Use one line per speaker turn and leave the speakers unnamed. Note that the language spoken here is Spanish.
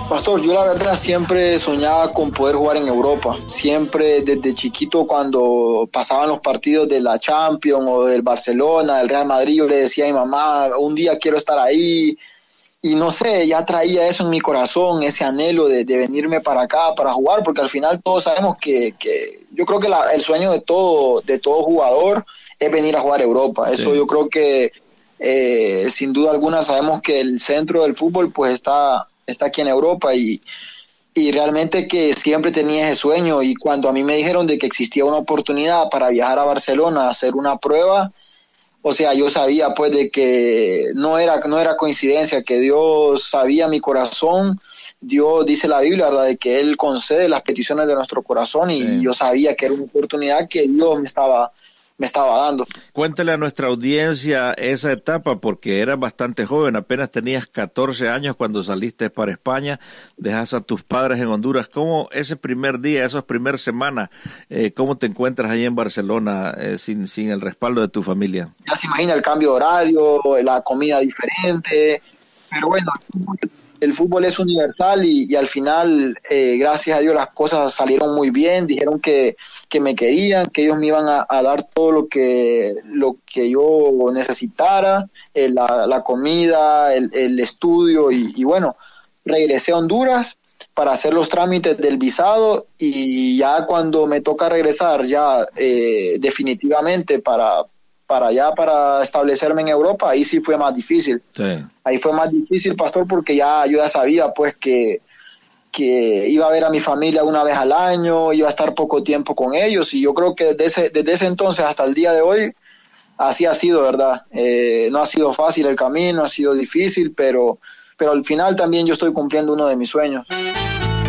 Pastor, yo la verdad siempre soñaba con poder jugar en Europa. Siempre desde chiquito, cuando pasaban los partidos de la Champions o del Barcelona, del Real Madrid, yo le decía a mi mamá, un día quiero estar ahí. Y no sé, ya traía eso en mi corazón, ese anhelo de venirme para acá para jugar, porque al final todos sabemos que yo creo que el sueño de todo jugador es venir a jugar a Europa. Eso sí. Yo creo que sin duda alguna sabemos que el centro del fútbol pues está aquí en Europa y realmente que siempre tenía ese sueño. Y cuando a mí me dijeron de que existía una oportunidad para viajar a Barcelona a hacer una prueba, o sea, yo sabía pues de que no era coincidencia, que Dios sabía mi corazón. Dios dice la Biblia, ¿verdad?, de que Él concede las peticiones de nuestro corazón, y sí, yo sabía que era una oportunidad que Dios me estaba dando.
Cuéntale a nuestra audiencia esa etapa, porque eras bastante joven, apenas tenías 14 años cuando saliste para España, dejas a tus padres en Honduras. ¿Cómo ese primer día, esas primeras semanas, cómo te encuentras ahí en Barcelona sin el respaldo de tu familia?
Ya se imagina el cambio de horario, la comida diferente, pero bueno, el fútbol es universal y al final, gracias a Dios, las cosas salieron muy bien. Dijeron que me querían, que ellos me iban a dar todo lo que yo necesitara, la comida, el estudio, y bueno, regresé a Honduras para hacer los trámites del visado, y ya cuando me toca regresar ya definitivamente para establecerme en Europa, ahí sí fue más difícil. Sí. Ahí fue más difícil, pastor, porque yo ya sabía pues que iba a ver a mi familia una vez al año, iba a estar poco tiempo con ellos, y yo creo que desde ese entonces hasta el día de hoy así ha sido, ¿verdad? No ha sido fácil el camino, ha sido difícil, pero al final también yo estoy cumpliendo uno de mis sueños.